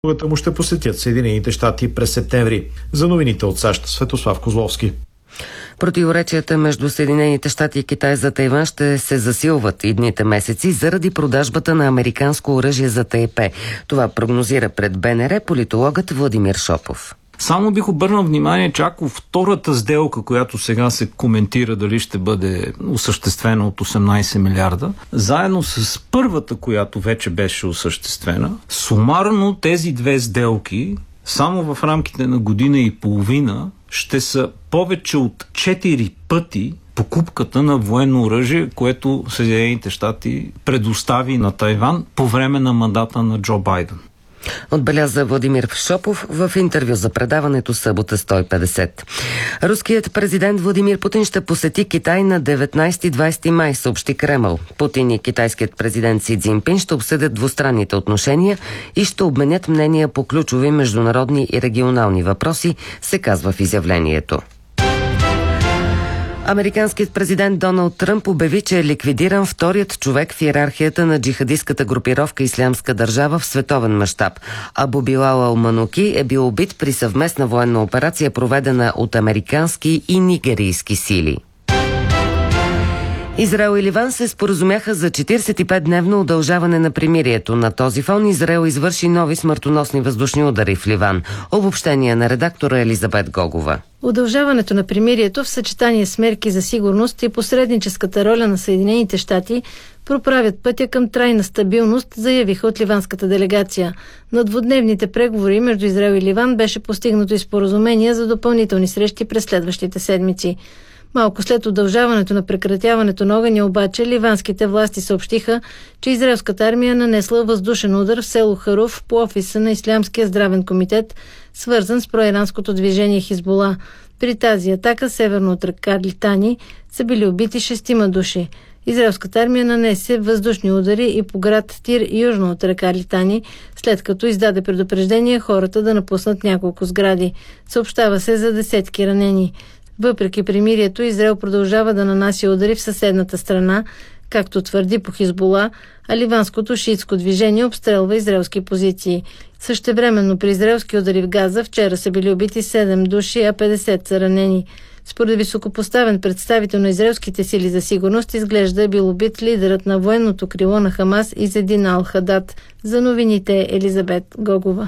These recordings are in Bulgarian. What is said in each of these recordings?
му ще посетят Съединените щати през септември. За новините от САЩ, Светослав Козловски. Противоречията между Съединените щати и Китай за Тайван ще се засилват идните месеци заради продажбата на американско оръжие за ТЕП. Това прогнозира пред БНР политологът Владимир Шопов. Само бих обърнал внимание, че ако втората сделка, която сега се коментира дали ще бъде осъществена от 18 милиарда, заедно с първата, която вече беше осъществена, сумарно тези две сделки само в рамките на година и половина ще са повече от 4 пъти покупката на военно оръжие, което Съединените щати предостави на Тайван по време на мандата на Джо Байден. Отбеляза Владимир Шопов в интервю за предаването Събота 150. Руският президент Владимир Путин ще посети Китай на 19-20 май, съобщи Кремъл. Путин и китайският президент Си Цзинпин ще обсъдят двустранните отношения и ще обменят мнения по ключови международни и регионални въпроси, се казва в изявлението. Американският президент Доналд Тръмп обяви, че е ликвидиран вторият човек в иерархията на джихадистката групировка Ислямска държава в световен мащаб. Абу Билал Ал-Мануки е бил убит при съвместна военна операция, проведена от американски и нигерийски сили. Израел и Ливан се споразумяха за 45-дневно удължаване на примирието. На този фон Израел извърши нови смъртоносни въздушни удари в Ливан. Обобщение на редактора Елизабет Гогова. Удължаването на примирието в съчетание с мерки за сигурност и посредническата роля на Съединените щати проправят пътя към трайна стабилност, заявиха от ливанската делегация. На двудневните преговори между Израел и Ливан беше постигнато и споразумение за допълнителни срещи през следващите седмици. Малко след удължаването на прекратяването на огъня обаче, ливанските власти съобщиха, че израелската армия нанесла въздушен удар в село Харуф по офиса на Ислямския здравен комитет, свързан с проиранското движение Хизбула. При тази атака, северно от река Литани, са били убити 6 души. Израелската армия нанесе въздушни удари и по град Тир, южно от река Литани, след като издаде предупреждение хората да напуснат няколко сгради. Съобщава се за десетки ранени. Въпреки примирието, Израел продължава да нанася удари в съседната страна, както твърди по Хизбула, а ливанското шиитско движение обстрелва израелски позиции. Същевременно при израелски удари в Газа вчера са били убити 7 души, а 50 са ранени. Според високопоставен представител на израелските сили за сигурност, изглежда е бил убит лидерът на военното крило на Хамас Изедин Ал-Хадад. За новините Елизабет Гогова.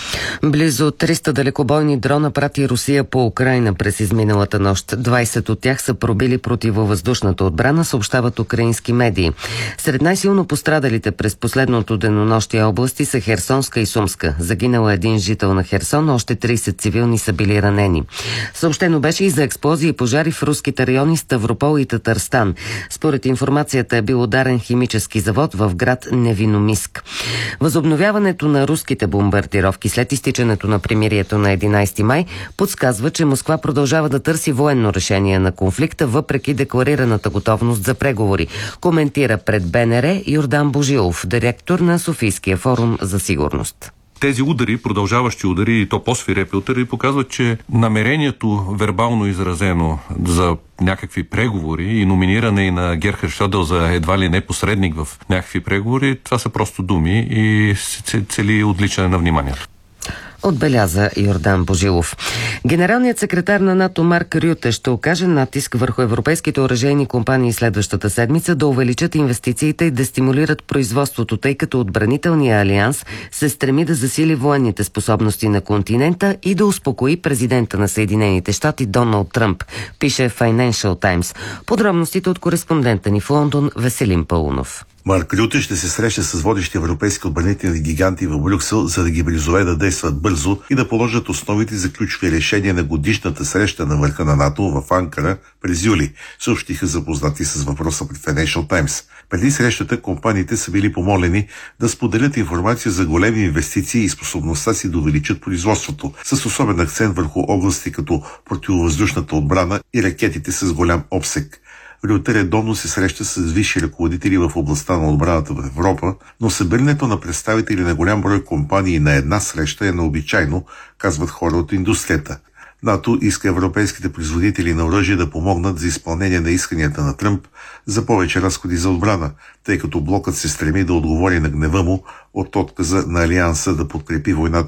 Близо 300 далекобойни дрона прати Русия по Украйна през изминалата нощ. 20 от тях са пробили противовъздушната отбрана, съобщават украински медии. Сред най-силно пострадалите през последното денонощие области са Херсонска и Сумска. Загинал е един жител на Херсон, още 30 цивилни са били ранени. Съобщено беше и за експлозии и пожари в руските райони Ставропол и Татарстан. Според информацията е бил ударен химически завод в град Невиномиск. Възобновяването на руските бомбардировки след изтичането на примирието на 11 май подсказва, че Москва продължава да търси военно решение на конфликта, въпреки декларираната готовност за преговори, коментира пред БНР Йордан Божилов, директор на Софийския форум за сигурност. Тези удари, продължаващи удари и то по-свирепи удари, показват, че намерението вербално изразено за някакви преговори и номиниране и на Герхард Шодел за едва ли не посредник в някакви преговори, това са просто думи и се цели отвличане на вниманието. Отбеляза Йордан Божилов. Генералният секретар на НАТО Марк Рюте ще окаже натиск върху европейските оръжейни компании следващата седмица да увеличат инвестициите и да стимулират производството, тъй като отбранителният алианс се стреми да засили военните способности на континента и да успокои президента на Съединените щати Доналд Тръмп, пише Financial Times. Подробностите от кореспондента ни в Лондон Веселин Паунов. Марк Рюте ще се срещне с водещи европейски отбранителни гиганти в Брюксел, за да ги призове да действат бързо и да положат основите за ключови решения на годишната среща на върха на НАТО в Анкара през юли, съобщиха запознати с въпроса пред Financial Times. Преди срещата компаниите са били помолени да споделят информация за големи инвестиции и способността си да увеличат производството, с особен акцент върху области като противовъздушната отбрана и ракетите с голям обсег. Рюте редовно се среща с висши ръководители в областта на отбраната в Европа, но събирането на представители на голям брой компании на една среща е необичайно, казват хора от индустрията. НАТО иска европейските производители на оръжие да помогнат за изпълнение на исканията на Тръмп за повече разходи за отбрана, тъй като блокът се стреми да отговори на гнева му от отказа на Алианса да подкрепи войната